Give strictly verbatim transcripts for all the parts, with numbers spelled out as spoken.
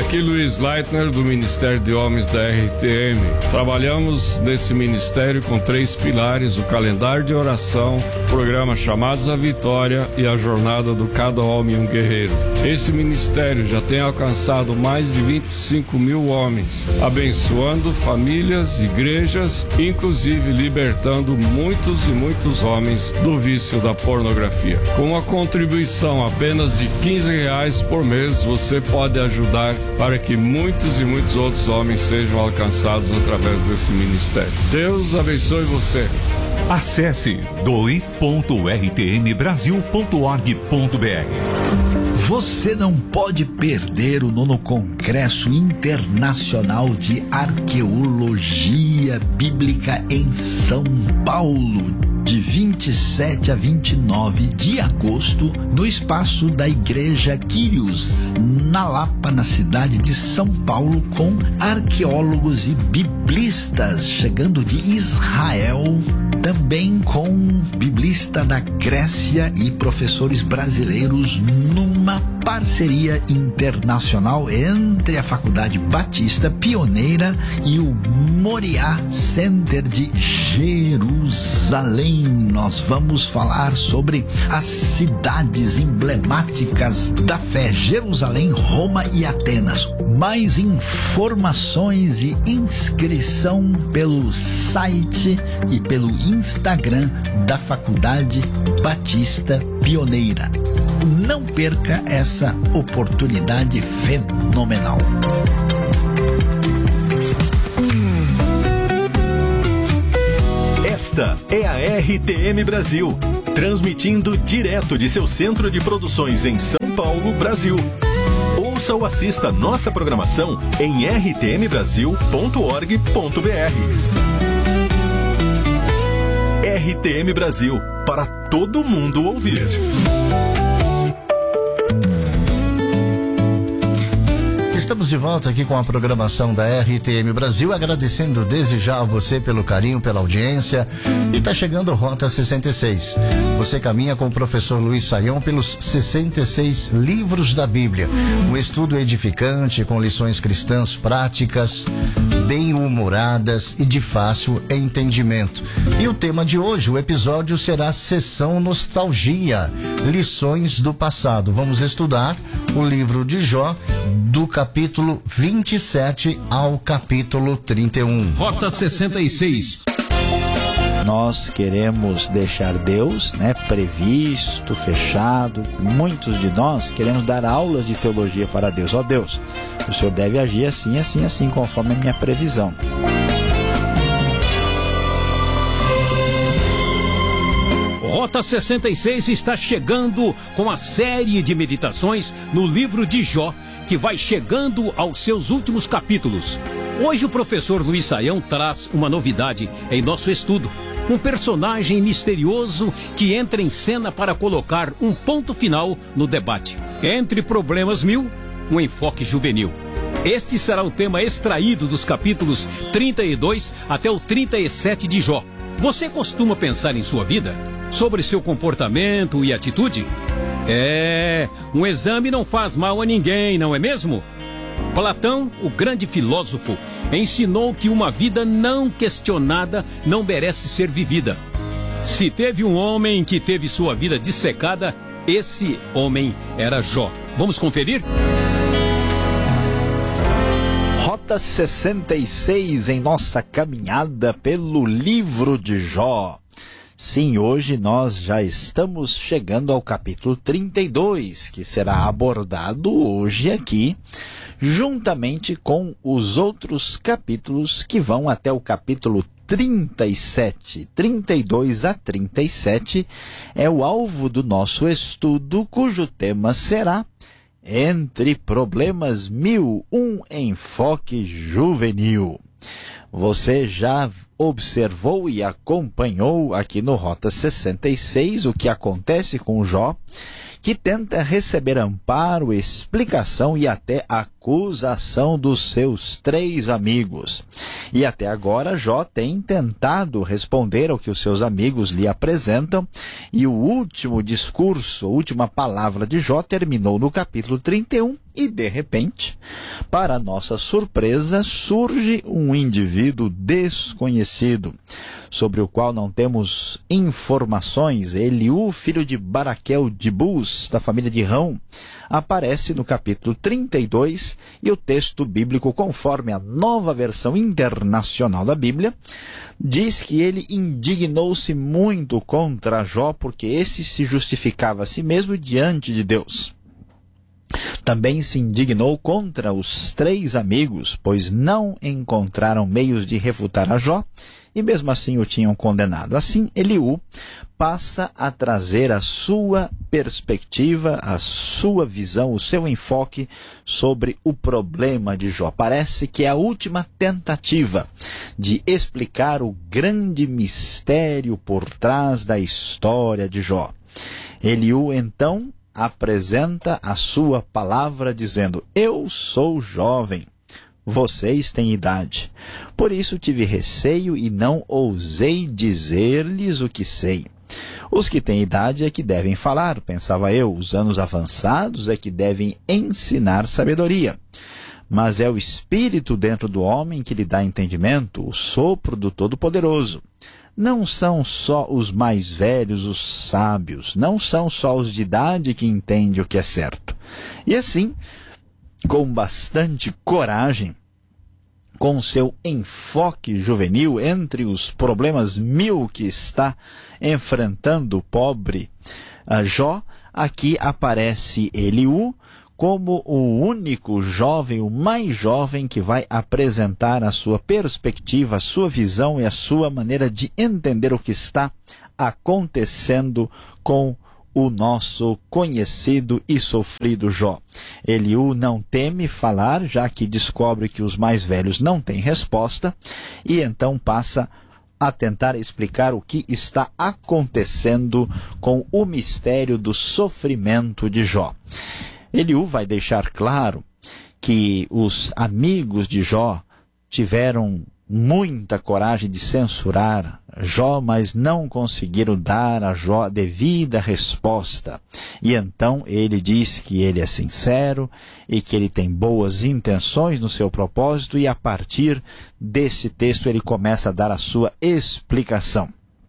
Aqui Luiz Leitner, do Ministério de Homens da R T M. Trabalhamos nesse ministério com três pilares: o calendário de oração, o programa Chamados à Vitória e a jornada do Cada Homem um Guerreiro. Esse ministério já tem alcançado mais de vinte e cinco mil homens, abençoando famílias, igrejas, inclusive libertando muitos e muitos homens do vício da pornografia. Com uma contribuição apenas de quinze reais por mês, você pode ajudar para que muitos e muitos outros homens sejam alcançados através desse ministério. Deus abençoe você. Acesse doe ponto r t m brasil ponto org ponto b r. Você não pode perder o nono Congresso Internacional de Arqueologia Bíblica em São Paulo, de vinte e sete a vinte e nove de agosto, no espaço da Igreja Quírios, na Lapa, na cidade de São Paulo, com arqueólogos e biblistas chegando de Israel, também com biblista da Grécia e professores brasileiros, numa parceria internacional entre a Faculdade Batista Pioneira e o Moriá Center de Jerusalém. Nós vamos falar sobre as cidades emblemáticas da fé: Jerusalém, Roma e Atenas. Mais informações e inscrição pelo site e pelo Instagram da Faculdade Batista Pioneira. Não perca essa oportunidade fenomenal. Esta é a R T M Brasil, transmitindo direto de seu centro de produções em São Paulo, Brasil. Ouça ou assista nossa programação em r t m brasil ponto org ponto b r. R T M Brasil, para todo mundo ouvir. Estamos de volta aqui com a programação da R T M Brasil, agradecendo desde já a você pelo carinho, pela audiência. E está chegando Rota sessenta e seis. Você caminha com o professor Luiz Saião pelos sessenta e seis livros da Bíblia. Um estudo edificante com lições cristãs práticas, bem-humoradas e de fácil entendimento. E o tema de hoje, o episódio, será Sessão Nostalgia, Lições do Passado. Vamos estudar o livro de Jó, do capítulo vinte e sete ao capítulo trinta e um. Rota sessenta e seis. Nós queremos deixar Deus, né, previsto, fechado. Muitos de nós queremos dar aulas de teologia para Deus. Ó oh, Deus, o Senhor deve agir assim, assim, assim, conforme a minha previsão. Rota sessenta e seis está chegando com a série de meditações no livro de Jó, que vai chegando aos seus últimos capítulos. Hoje o professor Luiz Saião traz uma novidade em nosso estudo. Um personagem misterioso que entra em cena para colocar um ponto final no debate. Entre problemas mil, um enfoque juvenil. Este será o tema extraído dos capítulos trinta e dois até o trinta e sete de Jó. Você costuma pensar em sua vida? Sobre seu comportamento e atitude? É, um exame não faz mal a ninguém, não é mesmo? Platão, o grande filósofo, ensinou que uma vida não questionada não merece ser vivida. Se teve um homem que teve sua vida dissecada, esse homem era Jó. Vamos conferir? Rota sessenta e seis em nossa caminhada pelo livro de Jó. Sim, hoje nós já estamos chegando ao capítulo trinta e dois, que será abordado hoje aqui, juntamente com os outros capítulos que vão até o capítulo trinta e sete. trinta e dois a trinta e sete é o alvo do nosso estudo, cujo tema será Entre Problemas Mil, um enfoque juvenil. Você já observou e acompanhou aqui no Rota sessenta e seis o que acontece com Jó, que tenta receber amparo, explicação e até acusação dos seus três amigos. E até agora Jó tem tentado responder ao que os seus amigos lhe apresentam, e o último discurso, a última palavra de Jó terminou no capítulo trinta e um, e de repente, para nossa surpresa, surge um indivíduo desconhecido, sobre o qual não temos informações. Eliú, filho de Baraquel de Bus, da família de Rão, aparece no capítulo trinta e dois, e o texto bíblico, conforme a Nova Versão Internacional da Bíblia, diz que ele indignou-se muito contra Jó, porque esse se justificava a si mesmo diante de Deus. Também se indignou contra os três amigos, pois não encontraram meios de refutar a Jó, e mesmo assim o tinham condenado. Assim, Eliú passa a trazer a sua perspectiva, a sua visão, o seu enfoque sobre o problema de Jó. Parece que é a última tentativa de explicar o grande mistério por trás da história de Jó. Eliú, então, apresenta a sua palavra dizendo: eu sou jovem, vocês têm idade. Por isso tive receio e não ousei dizer-lhes o que sei. Os que têm idade é que devem falar, pensava eu. Os anos avançados é que devem ensinar sabedoria. Mas é o Espírito dentro do homem que lhe dá entendimento, o sopro do Todo-Poderoso. Não são só os mais velhos os sábios, não são só os de idade que entendem o que é certo. E assim, com bastante coragem, com seu enfoque juvenil entre os problemas mil que está enfrentando o pobre uh, Jó, aqui aparece Eliú como o único jovem, o mais jovem, que vai apresentar a sua perspectiva, a sua visão e a sua maneira de entender o que está acontecendo com o nosso conhecido e sofrido Jó. Eliú não teme falar, já que descobre que os mais velhos não têm resposta, e então passa a tentar explicar o que está acontecendo com o mistério do sofrimento de Jó. Eliú vai deixar claro que os amigos de Jó tiveram muita coragem de censurar Jó, mas não conseguiram dar a Jó a devida resposta. E então ele diz que ele é sincero e que ele tem boas intenções no seu propósito, e a partir desse texto ele começa a dar a sua explicação.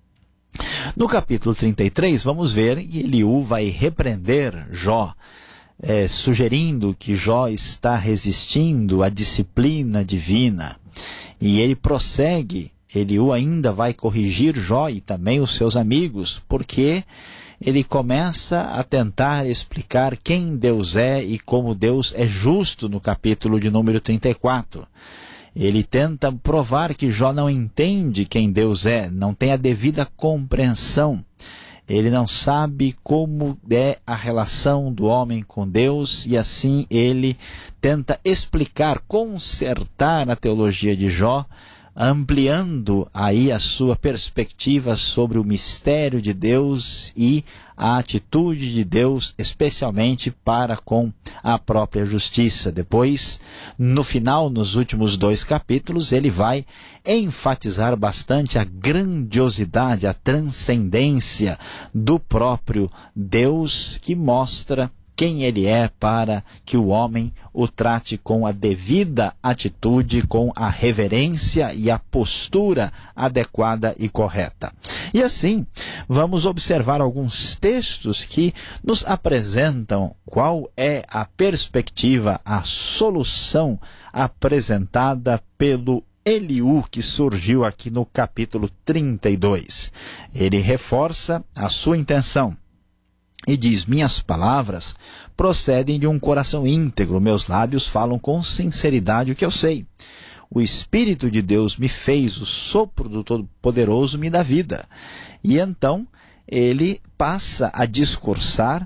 No capítulo trinta e três, vamos ver que Eliú vai repreender Jó, É, sugerindo que Jó está resistindo à disciplina divina. E ele prossegue, Eliú ainda vai corrigir Jó e também os seus amigos, porque ele começa a tentar explicar quem Deus é e como Deus é justo no capítulo de número trinta e quatro. Ele tenta provar que Jó não entende quem Deus é, não tem a devida compreensão. Ele não sabe como é a relação do homem com Deus, e assim ele tenta explicar, consertar a teologia de Jó, ampliando aí a sua perspectiva sobre o mistério de Deus e a atitude de Deus, especialmente para com a própria justiça. Depois, no final, nos últimos dois capítulos, ele vai enfatizar bastante a grandiosidade, a transcendência do próprio Deus, que mostra quem ele é, para que o homem o trate com a devida atitude, com a reverência e a postura adequada e correta. E assim, vamos observar alguns textos que nos apresentam qual é a perspectiva, a solução apresentada pelo Eliú, que surgiu aqui no capítulo trinta e dois. Ele reforça a sua intenção e diz: minhas palavras procedem de um coração íntegro, meus lábios falam com sinceridade o que eu sei. O Espírito de Deus me fez, o sopro do Todo-Poderoso me dá vida. E então ele passa a discursar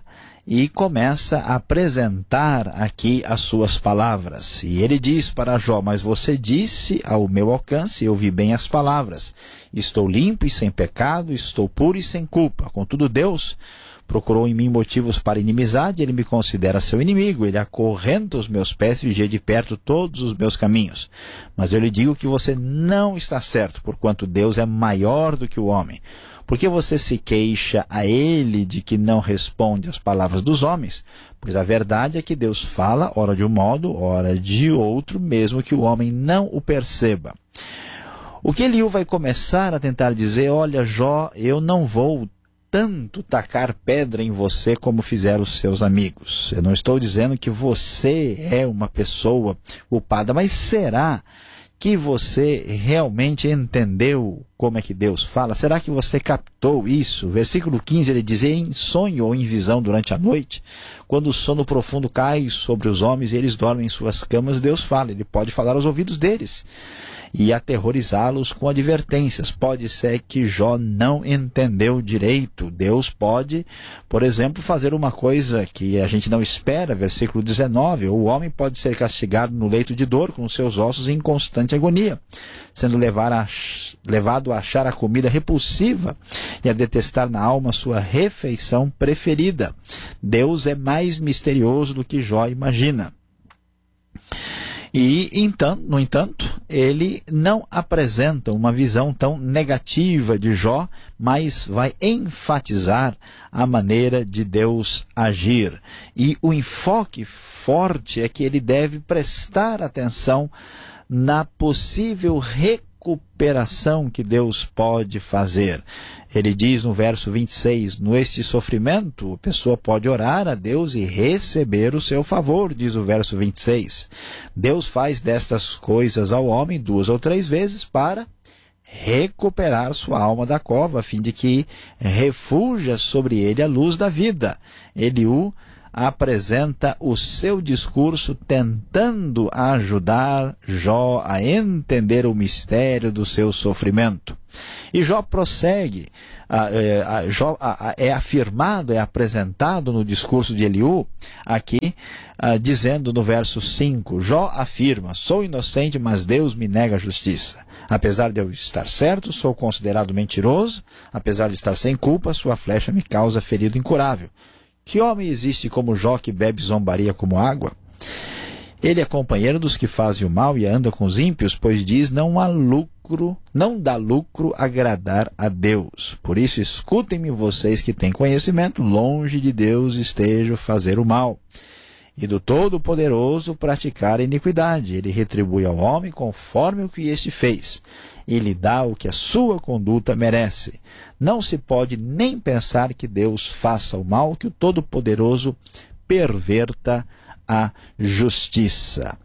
e começa a apresentar aqui as suas palavras. E ele diz para Jó: mas você disse ao meu alcance, eu vi bem as palavras. Estou limpo e sem pecado, estou puro e sem culpa. Contudo, Deus procurou em mim motivos para inimizade, ele me considera seu inimigo, ele acorrenta os meus pés e vigia de perto todos os meus caminhos. Mas eu lhe digo que você não está certo, porquanto Deus é maior do que o homem. Por que você se queixa a ele de que não responde às palavras dos homens? Pois a verdade é que Deus fala, ora de um modo, ora de outro, mesmo que o homem não o perceba. O que Eliú vai começar a tentar dizer: olha, Jó, eu não vou tanto tacar pedra em você como fizeram os seus amigos. Eu não estou dizendo que você é uma pessoa culpada, mas será que você realmente entendeu como é que Deus fala? Será que você captou isso? Versículo quinze, ele diz: em sonho ou em visão durante a noite, quando o sono profundo cai sobre os homens e eles dormem em suas camas, Deus fala. Ele pode falar aos ouvidos deles e aterrorizá-los com advertências. Pode ser que Jó não entendeu direito. Deus pode, por exemplo, fazer uma coisa que a gente não espera. Versículo dezenove, o homem pode ser castigado no leito de dor, com os seus ossos em constante agonia, sendo levar a, levado a achar a comida repulsiva e a detestar na alma sua refeição preferida. Deus é mais misterioso do que Jó imagina. E, então, no entanto, ele não apresenta uma visão tão negativa de Jó, mas vai enfatizar a maneira de Deus agir. E o enfoque forte é que ele deve prestar atenção na possível recuperação que Deus pode fazer. Ele diz no verso vinte e seis, neste sofrimento a pessoa pode orar a Deus e receber o seu favor, diz o verso vinte e seis. Deus faz destas coisas ao homem duas ou três vezes para recuperar sua alma da cova, a fim de que refuja sobre ele a luz da vida. Eliú apresenta o seu discurso tentando ajudar Jó a entender o mistério do seu sofrimento. E Jó prossegue, a, a, a, Jó, a, a, é afirmado, é apresentado no discurso de Eliú, aqui, a, dizendo no verso cinco, Jó afirma: sou inocente, mas Deus me nega a justiça. Apesar de eu estar certo, sou considerado mentiroso. Apesar de estar sem culpa, sua flecha me causa ferido incurável. Que homem existe como Jó, que bebe zombaria como água? Ele é companheiro dos que fazem o mal e anda com os ímpios, pois diz: não há lucro, não dá lucro agradar a Deus. Por isso, escutem-me vocês que têm conhecimento, longe de Deus esteja fazer o mal, e do Todo-Poderoso praticar a iniquidade. Ele retribui ao homem conforme o que este fez, e lhe dá o que a sua conduta merece. Não se pode nem pensar que Deus faça o mal, que o Todo-Poderoso perverta a justiça.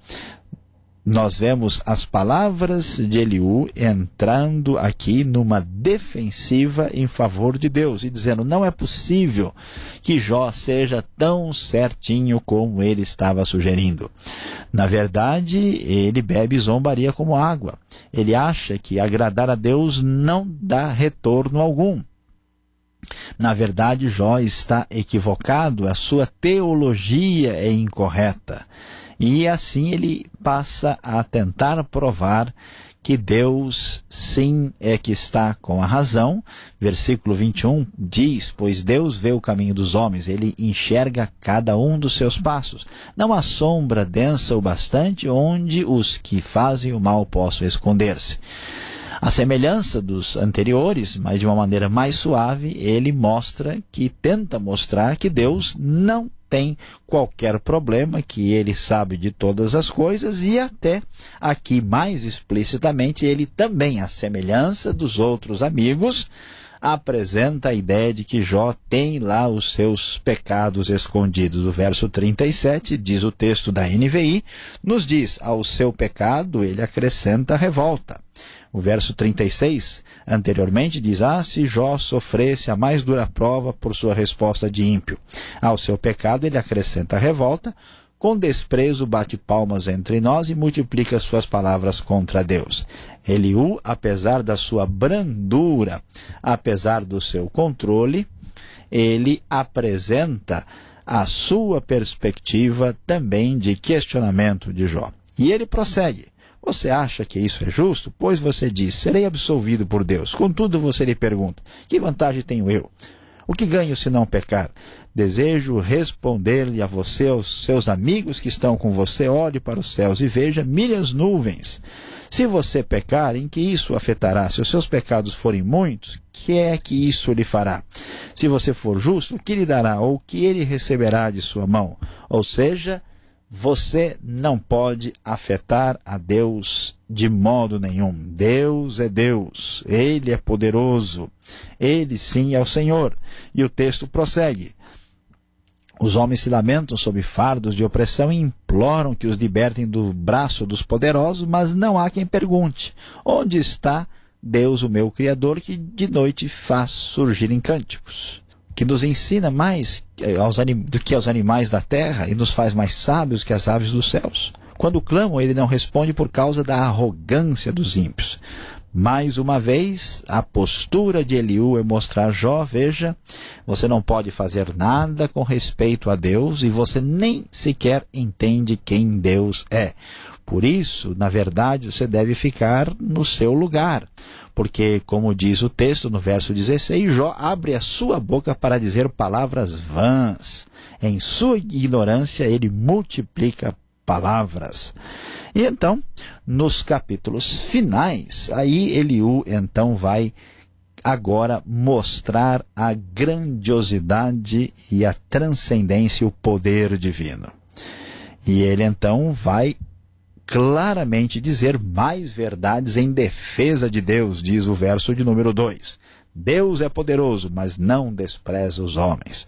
Nós vemos as palavras de Eliú entrando aqui numa defensiva em favor de Deus e dizendo: não é possível que Jó seja tão certinho como ele estava sugerindo. Na verdade, ele bebe zombaria como água. Ele acha que agradar a Deus não dá retorno algum. Na verdade, Jó está equivocado, a sua teologia é incorreta. E assim ele passa a tentar provar que Deus sim é que está com a razão. Versículo vinte e um diz: pois Deus vê o caminho dos homens, ele enxerga cada um dos seus passos. Não há sombra densa o bastante onde os que fazem o mal possam esconder-se. A semelhança dos anteriores, mas de uma maneira mais suave, ele mostra que tenta mostrar que Deus não tem qualquer problema, que ele sabe de todas as coisas, e até aqui mais explicitamente ele também, à semelhança dos outros amigos, apresenta a ideia de que Jó tem lá os seus pecados escondidos. O verso trinta e sete, diz o texto da N V I, nos diz: ao seu pecado ele acrescenta revolta. O verso trinta e seis, anteriormente, diz: ah, se Jó sofresse a mais dura prova por sua resposta de ímpio. Ao seu pecado ele acrescenta revolta, com desprezo bate palmas entre nós e multiplica suas palavras contra Deus. Eliú, apesar da sua brandura, apesar do seu controle, ele apresenta a sua perspectiva também de questionamento de Jó. E ele prossegue. Você acha que isso é justo? Pois você diz, serei absolvido por Deus. Contudo, você lhe pergunta, que vantagem tenho eu? O que ganho se não pecar? Desejo responder-lhe a você, aos seus amigos que estão com você, olhe para os céus e veja milhas nuvens. Se você pecar, em que isso afetará? Se os seus pecados forem muitos, que é que isso lhe fará? Se você for justo, o que lhe dará? Ou o que ele receberá de sua mão? Ou seja, você não pode afetar a Deus de modo nenhum. Deus é Deus, Ele é poderoso, Ele sim é o Senhor. E o texto prossegue. Os homens se lamentam sob fardos de opressão e imploram que os libertem do braço dos poderosos, mas não há quem pergunte, onde está Deus, o meu Criador, que de noite faz surgir em cânticos? Que nos ensina mais aos anim... do que aos animais da terra e nos faz mais sábios que as aves dos céus. Quando clamam, ele não responde por causa da arrogância dos ímpios. Mais uma vez, a postura de Eliú é mostrar Jó, veja, você não pode fazer nada com respeito a Deus e você nem sequer entende quem Deus é. Por isso, na verdade, você deve ficar no seu lugar. Porque, como diz o texto no verso dezesseis, Jó abre a sua boca para dizer palavras vãs. Em sua ignorância, ele multiplica palavras. E então, nos capítulos finais, aí Eliú então vai agora mostrar a grandiosidade e a transcendência e o poder divino. E ele então vai claramente dizer mais verdades em defesa de Deus, diz o verso de número dois. Deus é poderoso, mas não despreza os homens.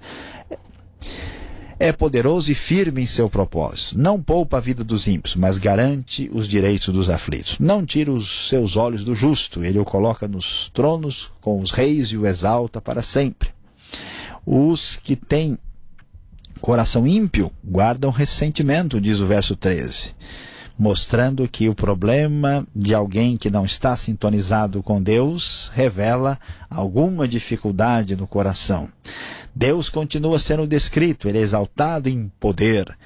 É poderoso e firme em seu propósito. Não poupa a vida dos ímpios, mas garante os direitos dos aflitos. Não tira os seus olhos do justo, ele o coloca nos tronos com os reis e o exalta para sempre. Os que têm coração ímpio guardam ressentimento, diz o verso treze. Mostrando que o problema de alguém que não está sintonizado com Deus revela alguma dificuldade no coração. Deus continua sendo descrito, ele é exaltado em poder,